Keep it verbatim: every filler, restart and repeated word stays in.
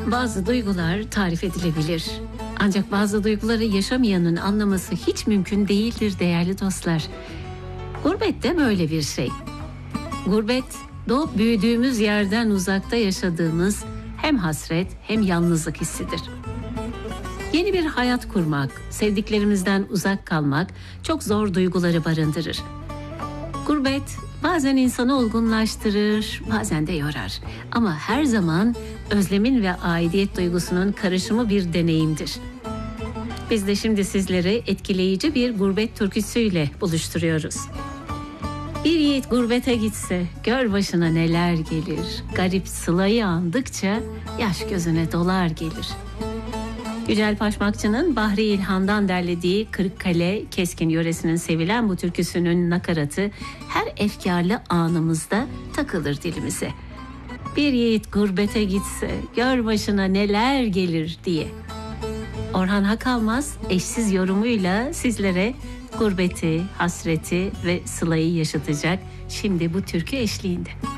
Bazı duygular tarif edilebilir. Ancak bazı duyguları yaşamayanın anlaması hiç mümkün değildir değerli dostlar. Gurbet de böyle bir şey. Gurbet, doğup büyüdüğümüz yerden uzakta yaşadığımız hem hasret hem yalnızlık hissidir. Yeni bir hayat kurmak, sevdiklerimizden uzak kalmak çok zor duyguları barındırır. Gurbet bazen insanı olgunlaştırır, bazen de yorar. Ama her zaman özlemin ve aidiyet duygusunun karışımı bir deneyimdir. Biz de şimdi sizleri etkileyici bir gurbet türküsüyle buluşturuyoruz. Bir yiğit gurbete gitse, gör başına neler gelir. Garip Sıla'yı andıkça yaş gözüne dolar gelir. Yücel Paşmakçı'nın Bahri İlhan'dan derlediği Kırıkkale, Keskin yöresinin sevilen bu türküsünün nakaratı her efkarlı anımızda takılır dilimize. Bir yiğit gurbete gitse, gör başına neler gelir diye. Orhan Hakalmaz eşsiz yorumuyla sizlere gurbeti, hasreti ve sılayı yaşatacak şimdi bu türkü eşliğinde.